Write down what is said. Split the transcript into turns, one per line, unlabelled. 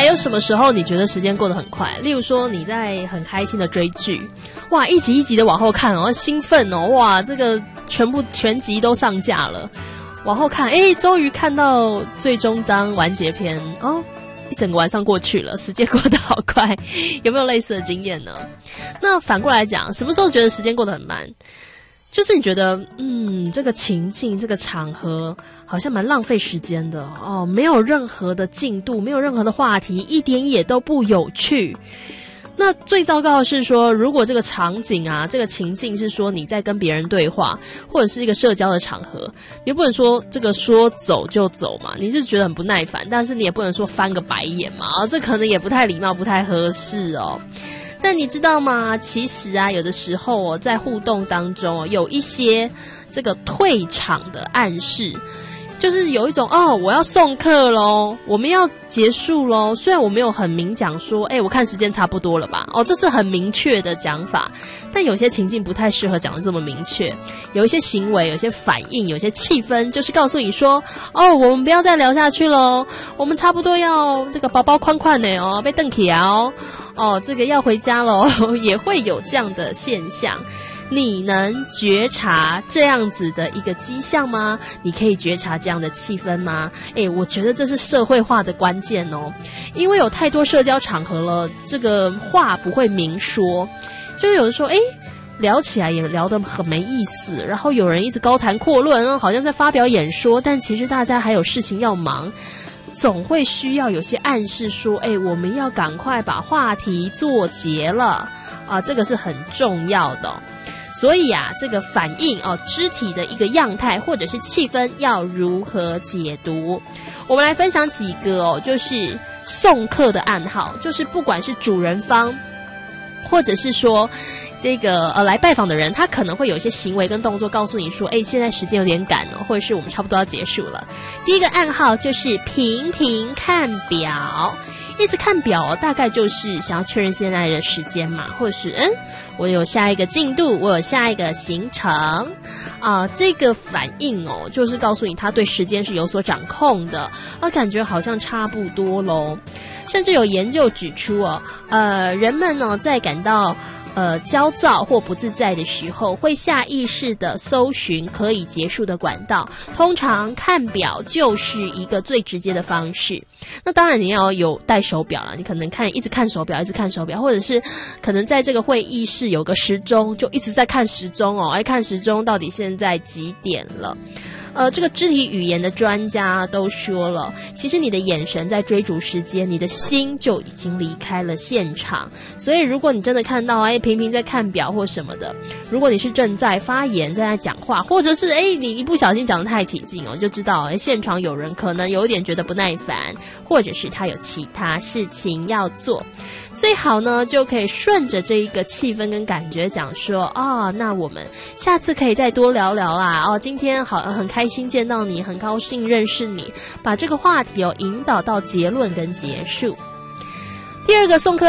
还有什么时候你觉得时间过得很快？例如说你在很开心的追剧，哇，一集一集的往后看哦，兴奋哦，哇，这个全集都上架了，往后看，终于看到最终章完结篇哦，一整个晚上过去了，时间过得好快，有没有类似的经验呢？那反过来讲，什么时候觉得时间过得很慢？就是你觉得这个情境这个场合好像蛮浪费时间的哦，没有任何的进度，没有任何的话题，一点也都不有趣。那最糟糕的是说，如果这个场景啊，这个情境是说你在跟别人对话，或者是一个社交的场合，你不能说这个说走就走嘛，你是觉得很不耐烦，但是你也不能说翻个白眼嘛，这可能也不太礼貌，不太合适哦。但你知道吗？其实啊，有的时候在互动当中有一些这个退场的暗示，就是有一种我要送客咯，我们要结束咯。虽然我没有很明讲说我看时间差不多了吧，这是很明确的讲法，但有些情境不太适合讲得这么明确，有一些行为，有些反应，有些气氛，就是告诉你说我们不要再聊下去咯，我们差不多要这个包包宽宽的被瞪起啊这个要回家咯，也会有这样的现象。你能觉察这样子的一个迹象吗？你可以觉察这样的气氛吗？我觉得这是社会化的关键哦，因为有太多社交场合了，这个话不会明说，就有的时候聊起来也聊得很没意思，然后有人一直高谈阔论，好像在发表演说，但其实大家还有事情要忙，总会需要有些暗示说我们要赶快把话题做结了这个是很重要的所以这个反应肢体的一个样态或者是气氛要如何解读？我们来分享几个就是送客的暗号，就是不管是主人方或者是说这个来拜访的人，他可能会有一些行为跟动作告诉你说现在时间有点赶或者是我们差不多要结束了。第一个暗号就是频频看表，一直看表大概就是想要确认现在的时间嘛，或者是我有下一个进度，我有下一个行程这个反应就是告诉你他对时间是有所掌控的感觉好像差不多咯。甚至有研究指出人们在感到焦躁或不自在的时候，会下意识的搜寻可以结束的管道，通常看表就是一个最直接的方式。那当然你要有带手表啦，你可能一直看手表，或者是可能在这个会议室有个时钟，就一直在看时钟看时钟到底现在几点了。这个肢体语言的专家都说了，其实你的眼神在追逐时间，你的心就已经离开了现场。所以如果你真的看到频频在看表或什么的，如果你是正在发言，正在讲话，或者是你一不小心讲得太起劲就知道现场有人可能有一点觉得不耐烦，或者是他有其他事情要做。最好呢就可以顺着这一个气氛跟感觉讲说那我们下次可以再多聊聊啦今天很开心见到你，很高兴认识你，把这个话题引导到结论跟结束。第二个送客